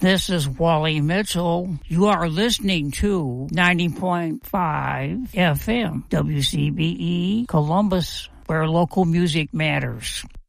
This is Wally Mitchell. You are listening to 90.5 FM, WCBE, Columbus, where local music matters.